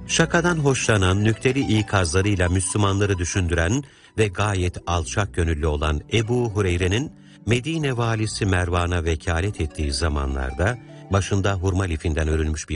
Şakadan hoşlanan, nükteli ikazlarıyla Müslümanları düşündüren ve gayet alçak gönüllü olan Ebu Hureyre'nin Medine valisi Mervan'a vekalet ettiği zamanlarda başında hurma lifinden örülmüş bir